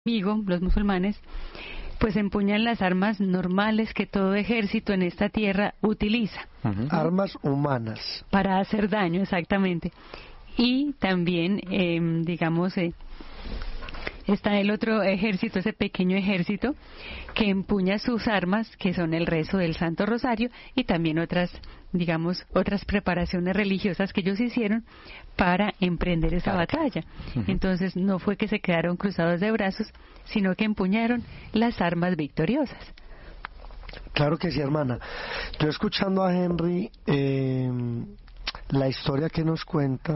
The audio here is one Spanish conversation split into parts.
los musulmanes, pues empuñan las armas normales que todo ejército en esta tierra utiliza. Armas humanas. Para hacer daño, exactamente. Y también, está el otro ejército, ese pequeño ejército, que empuña sus armas, que son el rezo del Santo Rosario, y también otras preparaciones religiosas que ellos hicieron para emprender esa batalla. Entonces no fue que se quedaron cruzados de brazos, sino que empuñaron las armas victoriosas. Claro que sí, hermana. Yo escuchando a Henry, la historia que nos cuenta,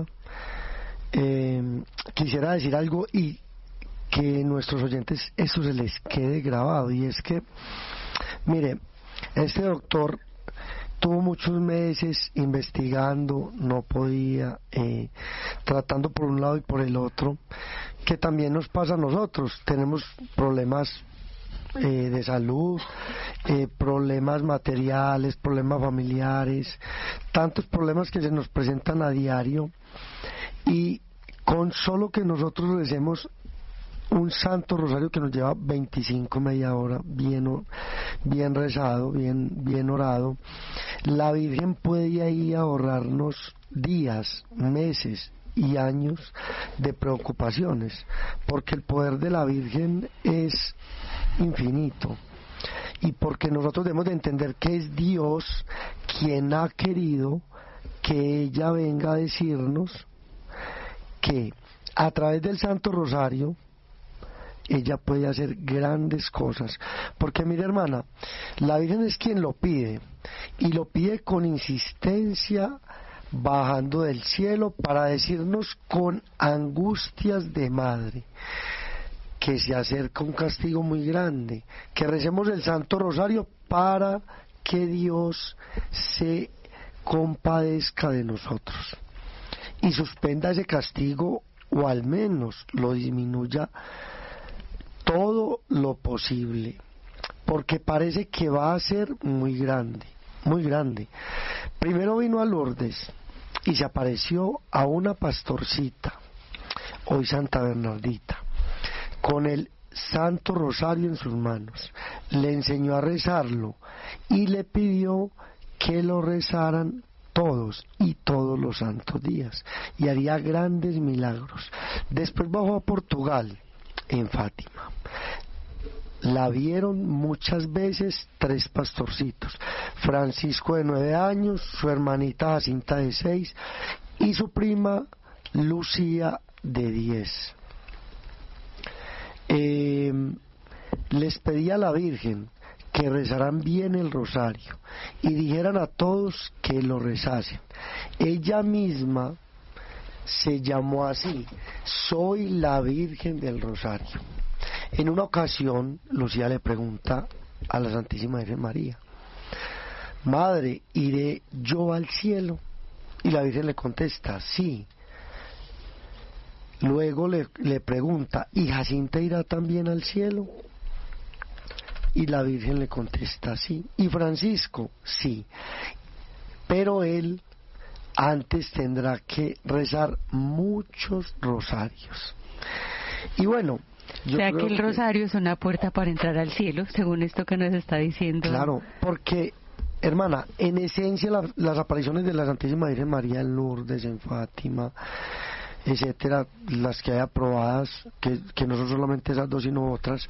quisiera decir algo y que nuestros oyentes eso se les quede grabado, y es que, mire, este doctor tuvo muchos meses investigando, no podía, tratando por un lado y por el otro, que también nos pasa a nosotros. Tenemos problemas de salud, problemas materiales, problemas familiares, tantos problemas que se nos presentan a diario, y con solo que nosotros recemos un Santo Rosario que nos lleva 25, media hora, bien rezado, bien orado, la Virgen puede ahí ahorrarnos días, meses y años de preocupaciones, porque el poder de la Virgen es infinito, y porque nosotros debemos de entender que es Dios quien ha querido que ella venga a decirnos que a través del Santo Rosario ella puede hacer grandes cosas. Porque mire, hermana, la Virgen es quien lo pide, y lo pide con insistencia, bajando del cielo para decirnos con angustias de madre que se acerca un castigo muy grande, que recemos el Santo Rosario para que Dios se compadezca de nosotros y suspenda ese castigo, o al menos lo disminuya todo lo posible, porque parece que va a ser muy grande, muy grande. Primero vino a Lourdes y se apareció a una pastorcita, hoy Santa Bernardita, con el Santo Rosario en sus manos. Le enseñó a rezarlo y le pidió que lo rezaran todos y todos los santos días, y haría grandes milagros. Después bajó a Portugal, en Fátima. La vieron muchas veces 3 pastorcitos: Francisco de 9 años, su hermanita Jacinta de 6 y su prima Lucía de 10. Les pedía a la Virgen que rezaran bien el rosario y dijeran a todos que lo rezasen. Ella misma se llamó así: soy la Virgen del Rosario. En una ocasión, Lucía le pregunta a la Santísima Virgen María: Madre, ¿iré yo al cielo? Y la Virgen le contesta: sí. Luego le pregunta: ¿y Jacinta irá también al cielo? Y la Virgen le contesta: sí. ¿Y Francisco? Sí. Pero él antes tendrá que rezar muchos rosarios. Y bueno, o sea que el rosario es una puerta para entrar al cielo, según esto que nos está diciendo. Claro, porque, hermana, en esencia las apariciones de la Santísima Virgen María en Lourdes, en Fátima, etcétera, las que hay aprobadas, que no son solamente esas 2 sino otras,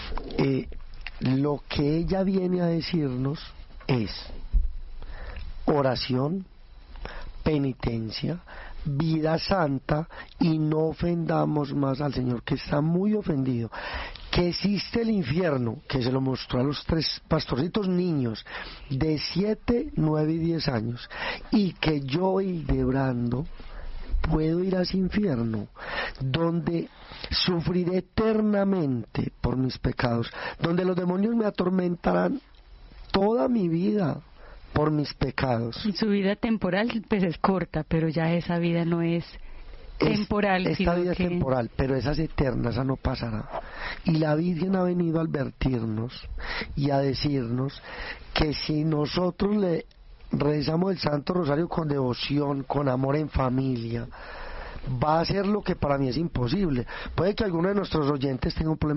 lo que ella viene a decirnos es oración, penitencia, vida santa, y no ofendamos más al Señor, que está muy ofendido, que existe el infierno, que se lo mostró a los 3 pastorcitos niños de 7, 9 y 10 años, y que yo, Hildebrando, puedo ir a ese infierno donde sufriré eternamente por mis pecados, donde los demonios me atormentarán toda mi vida por mis pecados. Y su vida temporal pues es corta, pero ya esa vida no es temporal. Esta vida es temporal, pero esa es eterna, esa no pasará. Y la Virgen ha venido a advertirnos y a decirnos que si nosotros le rezamos el Santo Rosario con devoción, con amor en familia, va a ser lo que para mí es imposible. Puede que alguno de nuestros oyentes tenga un problema